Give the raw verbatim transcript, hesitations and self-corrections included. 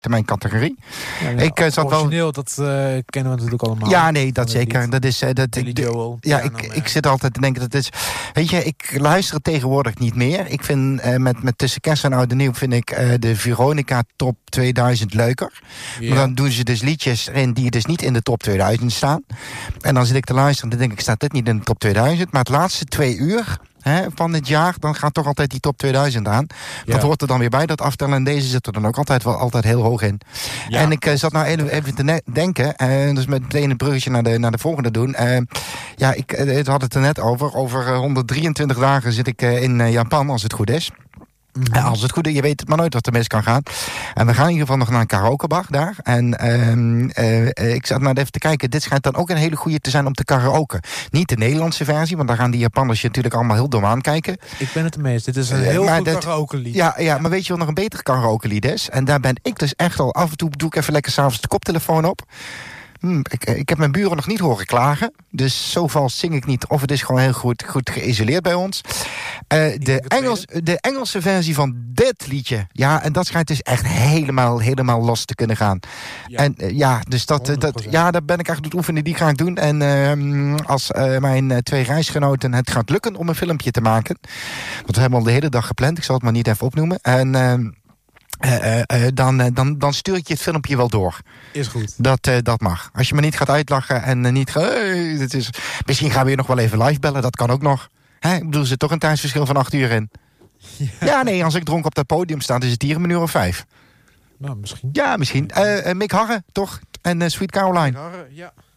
mijn categorie. Ja, ja, ik uh, zat origineel, wel... dat uh, kennen we natuurlijk allemaal. Ja, nee, dat zeker. Lied. Dat is, uh, dat, ik, Joel, ja, ja, ik, nou, ik zit altijd te denken, dat is... Weet je, ik luister het tegenwoordig niet meer. Ik vind, uh, met, met tussen kerst en oud en nieuw, vind ik uh, de Veronica Top tweeduizend leuker. Ja. Maar dan doen ze dus liedjes erin die dus niet in de Top tweeduizend staan. En dan zit ik te luisteren en dan denk ik, staat dit niet in de Top tweeduizend? Maar het laatste twee uur... He, van het jaar, dan gaat toch altijd die top tweeduizend aan. Ja. Dat hoort er dan weer bij, dat aftellen. En deze zit er dan ook altijd wel altijd heel hoog in. Ja. En ik uh, zat nou even, even te ne- denken, uh, dus meteen een bruggetje naar de, naar de volgende doen. Uh, ja, ik uh, we hadden het er net over. Over uh, honderddrieëntwintig dagen zit ik uh, in uh, Japan, als het goed is. Mm-hmm. En als het goed is, je weet het maar nooit wat er mis kan gaan. En we gaan in ieder geval nog naar een karaokebar daar. En uh, uh, ik zat maar even te kijken. Dit schijnt dan ook een hele goede te zijn om te karaoken. Niet de Nederlandse versie, want daar gaan die Japanners je natuurlijk allemaal heel dom aankijken. Ik ben het ermee eens. Dit is een heel uh, goed karaoke lied. Ja, ja, maar weet je wat nog een beter karaoke lied is? En daar ben ik dus echt al af en toe, doe ik even lekker s'avonds de koptelefoon op. Hmm, ik, ik heb mijn buren nog niet horen klagen. Dus zo vals zing ik niet. Of het is gewoon heel goed, goed geïsoleerd bij ons. Uh, de, Engels, de Engelse versie van dit liedje. Ja, en dat schijnt dus echt helemaal, helemaal los te kunnen gaan. Ja. En uh, ja, dus dat, uh, dat, ja, daar ben ik eigenlijk het oefenen. Die ga ik doen. En uh, als uh, mijn uh, twee reisgenoten het gaat lukken om een filmpje te maken. Want we hebben al de hele dag gepland. Ik zal het maar niet even opnoemen. En... Uh, Uh, uh, uh, dan, uh, dan, dan stuur ik je het filmpje wel door. Is goed. Dat, uh, dat mag. Als je me niet gaat uitlachen en uh, niet gaat... Hey, dit is... Misschien gaan we je nog wel even live bellen, dat kan ook nog. Hè? Ik bedoel, er zit toch een tijdsverschil van acht uur in. Ja. ja, nee, als ik dronken op dat podium sta, is het hier een uur of vijf. Nou, misschien. Ja, misschien. Uh, uh, Mick Harre, toch? En uh, Sweet Caroline. Harre, ja.